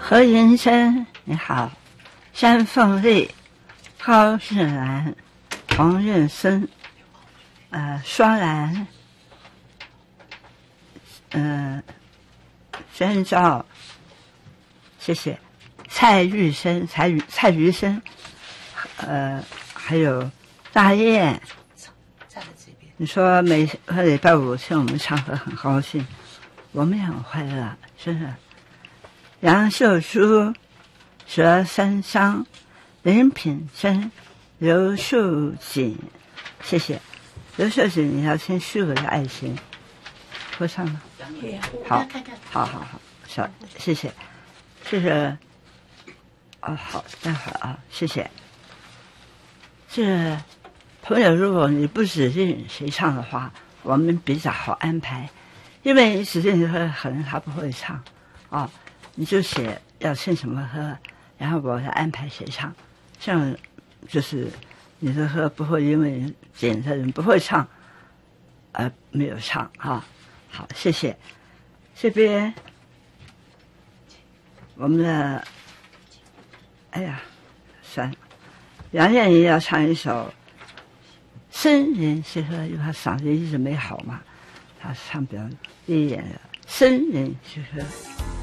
何云生你好，山凤丽、高志兰、黄润生、双兰、宣照，谢谢。蔡玉生、蔡余生，还有大雁。你说每个礼拜五听我们唱歌很高兴，我们也很快乐，真的。杨秀珠、佘三香、林品珍、刘秀锦，谢谢。刘秀锦，你要先续我的爱心，会唱吗？好，谢谢，谢谢。好，待会儿啊，谢谢。这朋友，如果你不指定谁唱的话，我们比较好安排，因为你指定可能他不会唱啊，你就写要唱什么歌，然后我来安排谁唱，这样就是你的歌不会因为点的人不会唱而没有唱啊。好，谢谢。这边我们的算了，杨艳也要唱一首《僧人之歌》，因为他嗓子一直没好嘛，他唱比较低一点的《僧人之歌》。